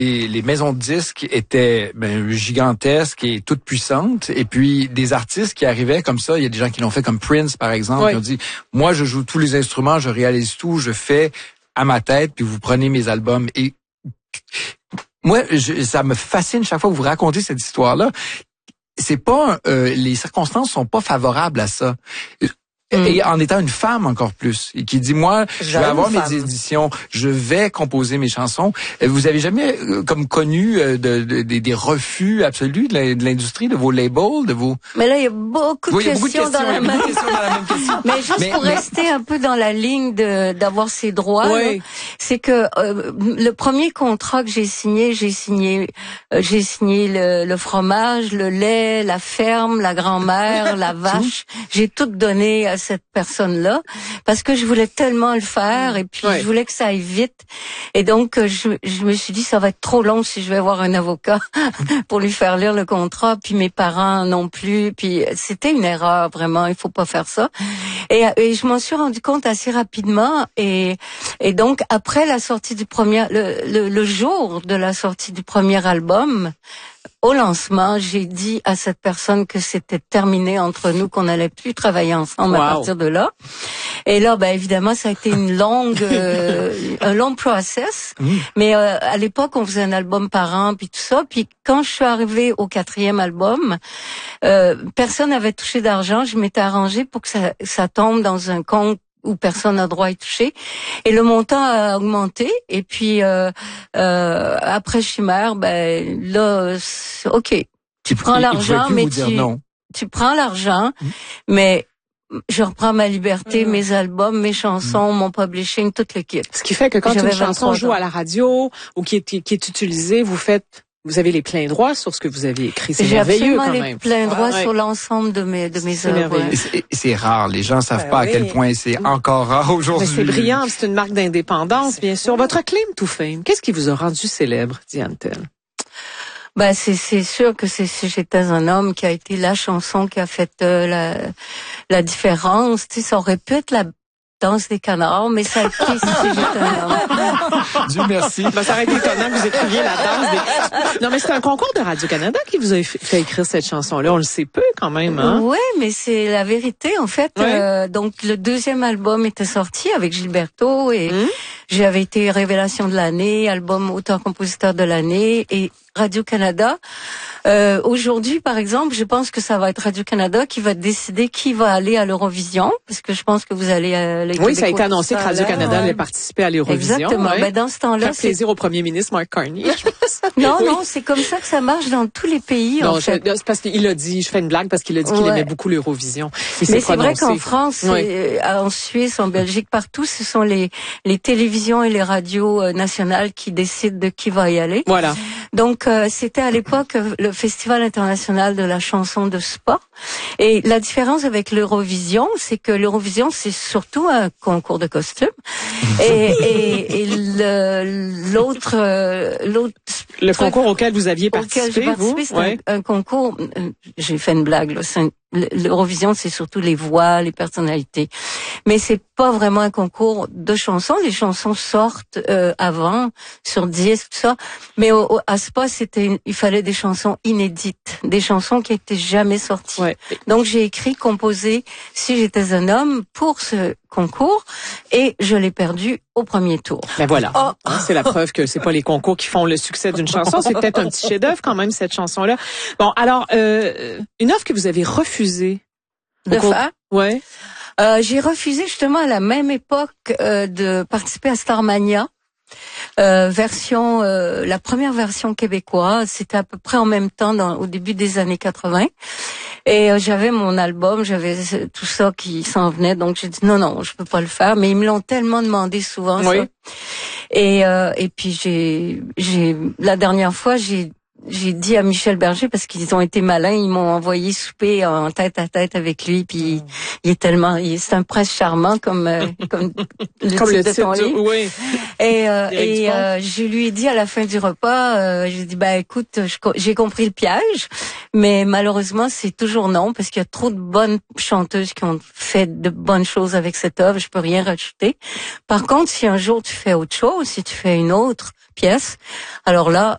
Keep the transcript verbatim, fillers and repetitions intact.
Et les maisons de disques étaient ben, gigantesques et toutes puissantes. Et puis, des artistes qui arrivaient comme ça, il y a des gens qui l'ont fait comme Prince, par exemple, oui. qui ont dit, moi, je joue tous les instruments, je réalise tout, je fais à ma tête, puis vous prenez mes albums. Et moi, je, ça me fascine chaque fois que vous racontez cette histoire-là. C'est pas, euh, les circonstances sont pas favorables à ça. Et en étant une femme encore plus, et qui dit, moi, je vais avoir mes éditions, je vais composer mes chansons. Vous avez jamais euh, comme connu euh, de, de, de, des refus absolus de l'industrie, de vos labels, de vos... Mais là, il y a beaucoup de, oui, questions, beaucoup de questions dans la même... questions dans la même question. Mais juste mais, pour mais... rester un peu dans la ligne de d'avoir ses droits, oui. c'est que euh, le premier contrat que j'ai signé, j'ai signé euh, j'ai signé le, le fromage, le lait, la ferme, la grand-mère, la vache. J'ai tout donné à cette personne-là parce que je voulais tellement le faire et puis oui. je voulais que ça aille vite. Et donc, je, je me suis dit, ça va être trop long si je vais avoir un avocat pour lui faire lire le contrat, puis mes parents non plus. Puis c'était une erreur, vraiment, il faut pas faire ça. Et, et je m'en suis rendu compte assez rapidement. Et, et donc, après la sortie du premier, le, le, le jour de la sortie du premier album, au lancement, j'ai dit à cette personne que c'était terminé entre nous, qu'on n'allait plus travailler ensemble wow. à partir de là. Et là, ben évidemment, ça a été une longue, euh, un long process. Mmh. Mais euh, à l'époque, on faisait un album par an, puis tout ça. Puis quand je suis arrivée au quatrième album, euh, personne n'avait touché d'argent. Je m'étais arrangée pour que ça, ça tombe dans un compte où personne n'a droit à y toucher. Et le montant a augmenté. Et puis, euh, euh, après Chimère, ben là, OK, tu prends l'argent, mais tu, tu prends l'argent, mmh. mais je reprends ma liberté, mmh. mes albums, mes chansons, mmh. mon publishing, toute l'équipe. Ce qui fait que quand une chanson joue à la radio ou qui est, qui est utilisée, vous faites... Vous avez les pleins droits sur ce que vous avez écrit. C'est merveilleux quand même. J'ai absolument les pleins droits ouais. sur l'ensemble de mes de mes œuvres. C'est, c'est rare. Les gens savent ben pas oui. à quel point c'est encore rare aujourd'hui. Mais c'est brillant. C'est une marque d'indépendance, bien sûr. Votre claim to fame, qu'est-ce qui vous a rendu célèbre, Diane Tell? Ben c'est c'est sûr que c'est Si j'étais un homme qui a été la chanson qui a fait euh, la la différence. Tu sais, ça aurait pu être la Danse des canards, mais ça a été Si j'étais un homme. Dieu merci. Ben, ça aurait été étonnant que vous écriviez la danse des... Non, mais c'est un concours de Radio-Canada qui vous a fait écrire cette chanson-là. On le sait peu quand même, hein? Oui, mais c'est la vérité, en fait. Ouais. Euh, donc, le deuxième album était sorti avec Gilberto et mmh. j'avais été révélation de l'année, album auteur-compositeur de l'année et Radio-Canada. Euh, aujourd'hui, par exemple, je pense que ça va être Radio-Canada qui va décider qui va aller à l'Eurovision, parce que je pense que vous allez à les Oui, ça a été annoncé que Radio-Canada allait participer à l'Eurovision. Exactement. Ouais. Ben, dans ce temps-là, faire plaisir au premier ministre Mark Carney. non, oui. non, c'est comme ça que ça marche dans tous les pays. Non, en fait. je, c'est parce qu'il a dit, je fais une blague parce qu'il a dit qu'il ouais. aimait beaucoup l'Eurovision. Mais c'est, c'est vrai qu'en France, oui. en Suisse, en Belgique, partout, ce sont les les télévisions et les radios nationales qui décident de qui va y aller. Voilà. Donc, euh, c'était à l'époque le Festival international de la chanson de Spa. Et la différence avec l'Eurovision, c'est que l'Eurovision, c'est surtout un concours de costumes. et, et, et le, l'autre, euh, l'autre... Le concours auquel vous aviez participé, auquel j'ai participé, c'est ouais. un, un concours... J'ai fait une blague, là. C'est un, L'Eurovision, c'est surtout les voix, les personnalités. Mais c'est pas vraiment un concours de chansons. Les chansons sortent euh, avant, sur disque, tout ça. Mais au, au, à Spa, c'était, il fallait des chansons inédites, des chansons qui étaient jamais sorties. Ouais. Donc j'ai écrit, composé Si j'étais un homme pour ce concours et je l'ai perdu au premier tour. Ben voilà, oh. hein, c'est la preuve que c'est pas les concours qui font le succès d'une chanson. C'est peut-être un petit chef-d'œuvre quand même cette chanson-là. Bon, alors euh, une offre que vous avez refusée de faire. Ouais. Euh, j'ai refusé justement à la même époque euh, de participer à Starmania. Euh, version, euh, la première version québécoise, c'était à peu près en même temps, dans, au début des années quatre-vingts. Et euh, j'avais mon album, j'avais tout ça qui s'en venait, donc j'ai dit non, non, je peux pas le faire. Mais ils me l'ont tellement demandé souvent, oui. ça. Et euh, et puis j'ai, j'ai la dernière fois, j'ai j'ai dit à Michel Berger, parce qu'ils ont été malins, ils m'ont envoyé souper en tête à tête avec lui, puis mmh. il est tellement, il, c'est un prince charmant comme euh, comme le comme titre le de ton titre, livre. Oui. Et euh, et euh, je lui ai dit à la fin du repas, euh, j'ai dit bah écoute, je, j'ai compris le piège, mais malheureusement c'est toujours non, parce qu'il y a trop de bonnes chanteuses qui ont fait de bonnes choses avec cette œuvre, je peux rien rajouter. Par contre, si un jour tu fais autre chose, si tu fais une autre pièce, alors là,